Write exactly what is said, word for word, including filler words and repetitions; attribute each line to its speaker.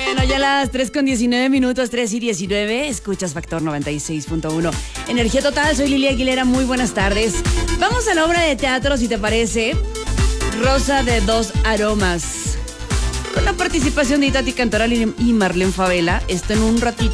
Speaker 1: Bueno, ya las tres con diecinueve minutos, tres y diecinueve, escuchas Factor noventa y seis punto uno. Energía total, soy Lili Aguilera, muy buenas tardes. Vamos a la obra de teatro, si te parece, Rosa de dos aromas, con la participación de Itati Cantoral y Marlene Favela. Esto en un ratito.